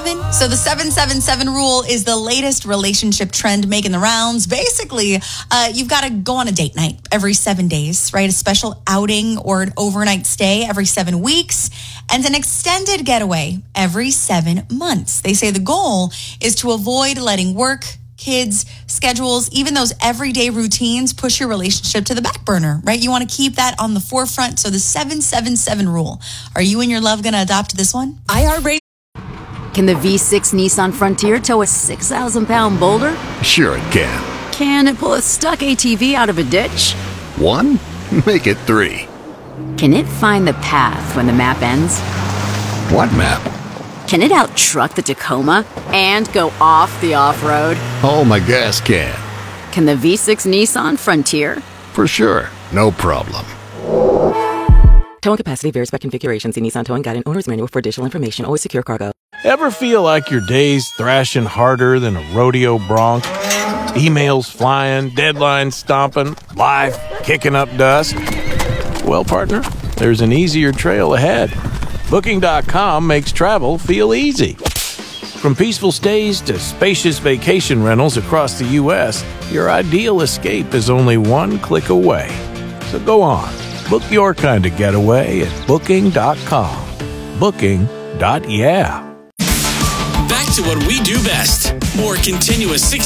7? So the 777 rule is the latest relationship trend making the rounds. Basically, you've got to go on a date night every 7 days, right? A special outing or an overnight stay every 7 weeks, and an extended getaway every 7 months. They say the goal is to avoid letting work, kids, schedules, even those everyday routines push your relationship to the back burner, right? You want to keep that on the forefront. So the 777 rule. Are you and your love going to adopt this one? iHeartRadio. Can the V6 Nissan Frontier tow a 6,000-pound boulder? Sure it can. Can it pull a stuck ATV out of a ditch? 1? Make it 3. Can it find the path when the map ends? What map? Can it out-truck the Tacoma and go off the off-road? Oh, my gas can. Can the V6 Nissan Frontier? For sure. No problem. Towing capacity varies by configuration. See Nissan Towing Guide and Owner's Manual for additional information. Always secure cargo. Ever feel like your day's thrashing harder than a rodeo bronc? Emails flying, deadlines stomping, life kicking up dust? Well, partner, there's an easier trail ahead. Booking.com makes travel feel easy. From peaceful stays to spacious vacation rentals across the U.S., your ideal escape is only one click away. So go on, book your kind of getaway at Booking.com. Booking.yeah. Back to what we do best. More continuous 60